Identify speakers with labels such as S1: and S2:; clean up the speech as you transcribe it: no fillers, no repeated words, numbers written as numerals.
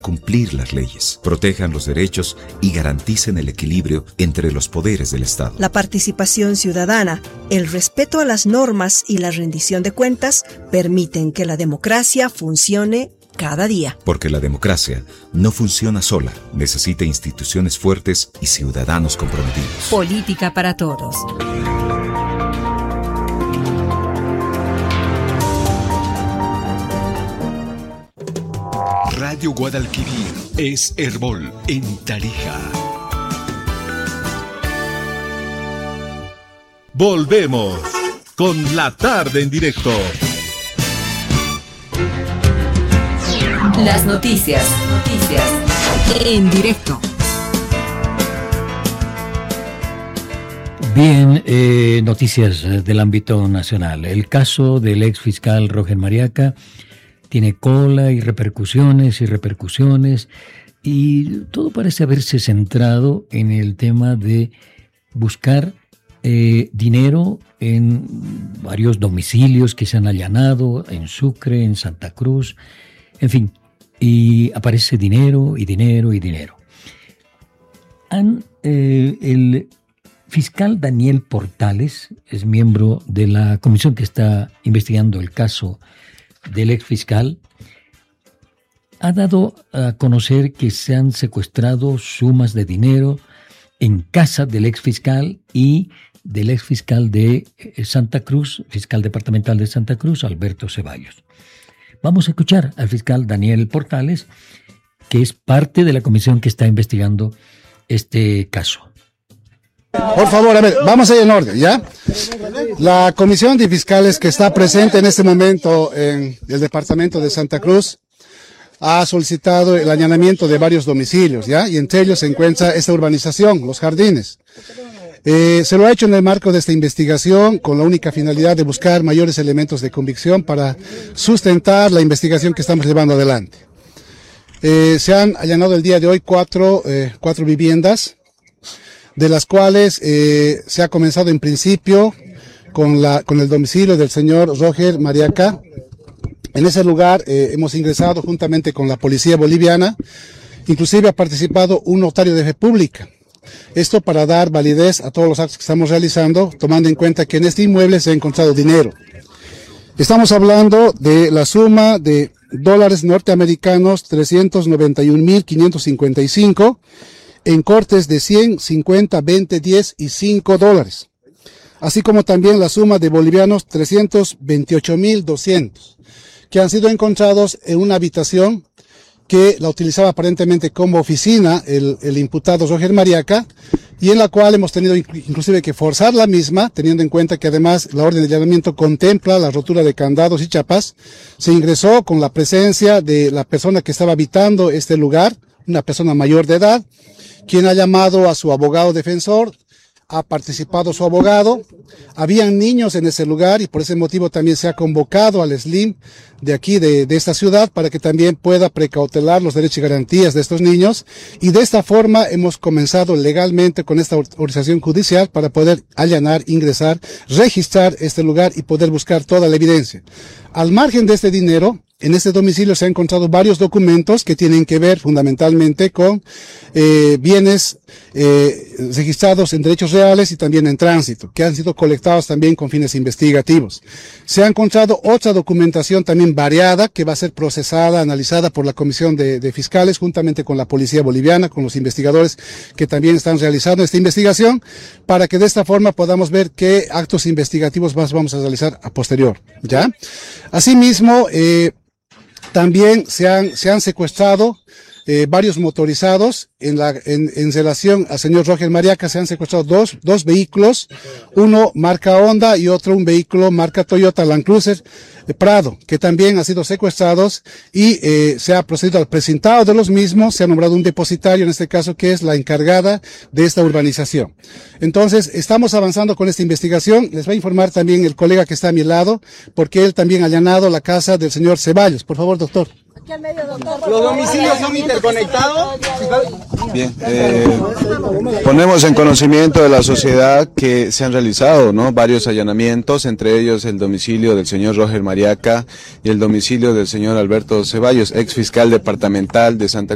S1: cumplir las leyes, protejan los derechos y garanticen el equilibrio entre los poderes del Estado.
S2: La participación ciudadana, el respeto a las normas y la rendición de cuentas permiten que la democracia funcione cada día.
S1: Porque la democracia no funciona sola, necesita instituciones fuertes y ciudadanos comprometidos.
S3: Política para todos.
S4: Radio Guadalquivir es Herbol en Tarija.
S5: Volvemos con la tarde en directo.
S3: Las noticias en directo.
S6: Bien, noticias del ámbito nacional. El caso del ex fiscal Roger Mariaca tiene cola y repercusiones, y todo parece haberse centrado en el tema de buscar dinero en varios domicilios que se han allanado en Sucre, en Santa Cruz, en fin, y aparece dinero. El fiscal Daniel Portales es miembro de la comisión que está investigando el caso del ex fiscal. Ha dado a conocer que se han secuestrado sumas de dinero en casa del ex fiscal y del ex fiscal de Santa Cruz, fiscal departamental de Santa Cruz, Alberto Ceballos. Vamos a escuchar al fiscal Daniel Portales, que es parte de la comisión que está investigando este caso.
S7: Por favor, a ver, vamos a ir en orden, ¿ya? La comisión de fiscales que está presente en este momento en el departamento de Santa Cruz ha solicitado el allanamiento de varios domicilios, ¿ya? Y entre ellos se encuentra esta urbanización, Los Jardines. Se lo ha hecho en el marco de esta investigación con la única finalidad de buscar mayores elementos de convicción para sustentar la investigación que estamos llevando adelante. Se han allanado el día de hoy cuatro viviendas, de las cuales se ha comenzado en principio con el domicilio del señor Roger Mariaca. En ese lugar hemos ingresado juntamente con la policía boliviana, inclusive ha participado un notario de fe pública. Esto para dar validez a todos los actos que estamos realizando, tomando en cuenta que en este inmueble se ha encontrado dinero. Estamos hablando de la suma de dólares norteamericanos 391.555 en cortes de 100, 50, 20, 10 y 5 dólares. Así como también la suma de bolivianos 328.200, que han sido encontrados en una habitación que la utilizaba aparentemente como oficina el imputado Roger Mariaca, y en la cual hemos tenido inclusive que forzar la misma, teniendo en cuenta que además la orden de allanamiento contempla la rotura de candados y chapas. Se ingresó con la presencia de la persona que estaba habitando este lugar, una persona mayor de edad, quien ha llamado a su abogado defensor. Ha participado su abogado, habían niños en ese lugar y por ese motivo también se ha convocado al SLIM de aquí, de esta ciudad, para que también pueda precautelar los derechos y garantías de estos niños, y de esta forma hemos comenzado legalmente con esta autorización judicial para poder allanar, ingresar, registrar este lugar y poder buscar toda la evidencia. Al margen de este dinero, en este domicilio se han encontrado varios documentos que tienen que ver fundamentalmente con bienes registrados en derechos reales y también en tránsito, que han sido colectados también con fines investigativos. Se ha encontrado otra documentación también variada que va a ser procesada, analizada por la Comisión de Fiscales juntamente con la Policía Boliviana, con los investigadores que también están realizando esta investigación, para que de esta forma podamos ver qué actos investigativos más vamos a realizar a posterior, ¿ya? Asimismo, también se han secuestrado varios motorizados en relación al señor Roger Mariaca. Se han secuestrado dos vehículos, uno marca Honda y otro un vehículo marca Toyota Land Cruiser Prado, que también han sido secuestrados, y se ha procedido al precintado de los mismos. Se ha nombrado un depositario, en este caso, que es la encargada de esta urbanización. Entonces, estamos avanzando con esta investigación. Les va a informar también el colega que está a mi lado, porque él también ha allanado la casa del señor Ceballos. Por favor, doctor.
S8: ¿Los domicilios son interconectados?
S9: Bien, ponemos en conocimiento de la sociedad que se han realizado, ¿no?, varios allanamientos, entre ellos el domicilio del señor Roger Mariaca y el domicilio del señor Alberto Ceballos, ex fiscal departamental de Santa Cruz.